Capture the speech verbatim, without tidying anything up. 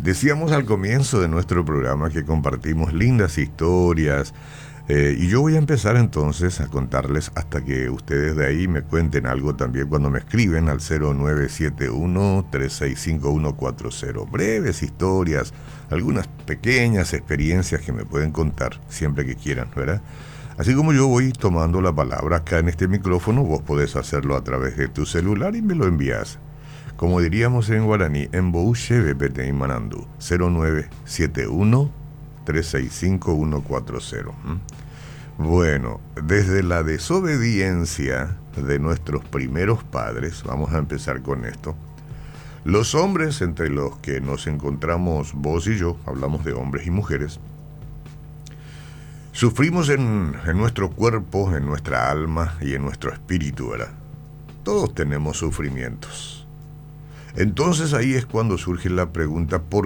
Decíamos al comienzo de nuestro programa que compartimos lindas historias, eh, y yo voy a empezar entonces a contarles hasta que ustedes de ahí me cuenten algo también cuando me escriben al cero nueve siete uno, tres seis cinco uno cuatro cero. Breves historias, algunas pequeñas experiencias que me pueden contar siempre que quieran, ¿verdad? Así como yo voy tomando la palabra acá en este micrófono, vos podés hacerlo a través de tu celular y me lo envías. Como diríamos en guaraní, en Bouche Bepete y Manandú, cero nueve siete uno, tres seis cinco uno cuatro cero. Bueno, desde la desobediencia de nuestros primeros padres, vamos a empezar con esto. Los hombres entre los que nos encontramos vos y yo, hablamos de hombres y mujeres, sufrimos en, en nuestro cuerpo, en nuestra alma y en nuestro espíritu, ¿verdad? Todos tenemos sufrimientos. Entonces ahí es cuando surge la pregunta, ¿por